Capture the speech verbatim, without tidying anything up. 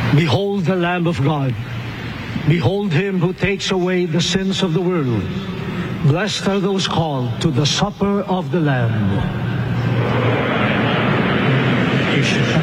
Behold the Lamb of God. Behold him who takes away the sins of the world. Blessed are those called to the supper of the Lamb.